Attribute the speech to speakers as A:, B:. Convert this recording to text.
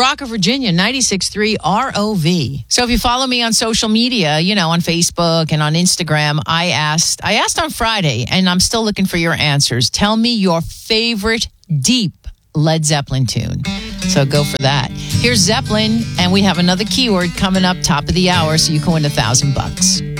A: Brock of Virginia, 96.3 ROV. So if you follow me on social media, on Facebook and on Instagram, I asked on Friday, and I'm still looking for your answers. Tell me your favorite deep Led Zeppelin tune. So go for that. Here's Zeppelin, and we have another keyword coming up top of the hour, so you can win $1,000.